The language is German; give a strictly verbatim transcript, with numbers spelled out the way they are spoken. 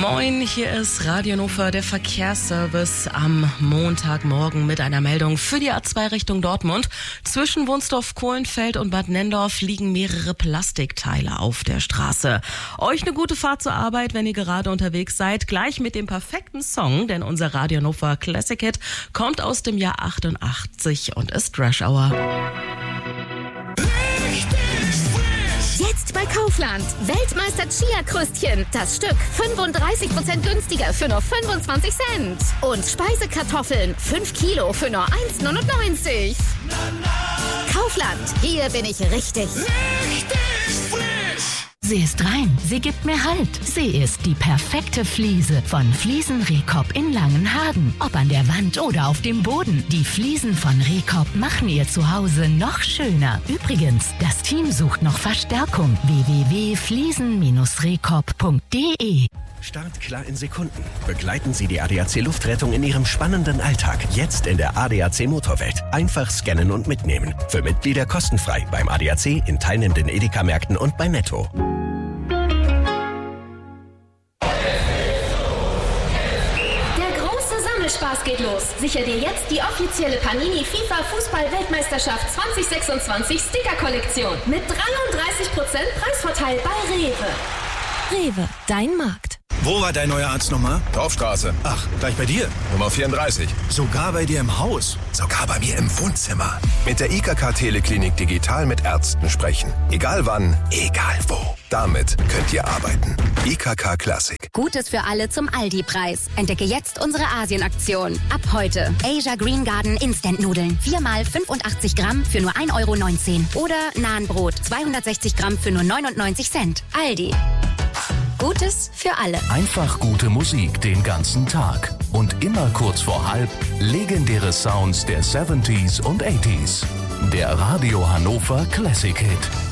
Moin, hier ist Radio Hannover, der Verkehrsservice am Montagmorgen mit einer Meldung für die A zwei Richtung Dortmund. Zwischen Wunsdorf-Kohlenfeld und Bad Nendorf liegen mehrere Plastikteile auf der Straße. Euch eine gute Fahrt zur Arbeit, wenn ihr gerade unterwegs seid. Gleich mit dem perfekten Song, denn unser Radio Hannover Classic Hit kommt aus dem Jahr achtundachtzig und ist Rush Hour. Jetzt bei Kaufland. Weltmeister Chia-Krüstchen. Das Stück fünfunddreißig Prozent günstiger für nur fünfundzwanzig Cent. Und Speisekartoffeln fünf Kilo für nur eins neunundneunzig. Kaufland. Hier bin ich richtig. Richtig frisch. Sie ist rein, sie gibt mir Halt. Sie ist die perfekte Fliese von Fliesen Rehkop in Langenhagen. Ob an der Wand oder auf dem Boden. Die Fliesen von Rehkop machen ihr Zuhause noch schöner. Übrigens, das Team sucht noch Verstärkung. w w w punkt fliesen Bindestrich rehkop punkt d e Start klar in Sekunden. Begleiten Sie die A D A C Luftrettung in Ihrem spannenden Alltag. Jetzt in der A D A C Motorwelt. Einfach scannen und mitnehmen. Für Mitglieder kostenfrei beim A D A C, in teilnehmenden Edeka-Märkten und bei Netto. Spaß geht los. Sicher dir jetzt die offizielle Panini FIFA Fußball-Weltmeisterschaft zwanzig sechsundzwanzig Sticker-Kollektion mit dreiunddreißig Prozent Preisvorteil bei Rewe. Rewe, dein Markt. Wo war dein neuer Arzt nochmal? Dorfstraße. Ach, gleich bei dir? Nummer vierunddreißig. Sogar bei dir im Haus? Sogar bei mir im Wohnzimmer. Mit der I K K-Teleklinik digital mit Ärzten sprechen. Egal wann, egal wo. Damit könnt ihr arbeiten. I K K Classic. Gutes für alle zum Aldi-Preis. Entdecke jetzt unsere Asien-Aktion. Ab heute Asia Green Garden Instant-Nudeln. viermal fünfundachtzig Gramm für nur ein Euro neunzehn. Oder Nahenbrot zweihundertsechzig Gramm für nur neunundneunzig Cent. Aldi. Gutes für alle. Einfach gute Musik den ganzen Tag. Und immer kurz vor halb legendäre Sounds der siebziger und achtziger. Der Radio Hannover Classic Hit.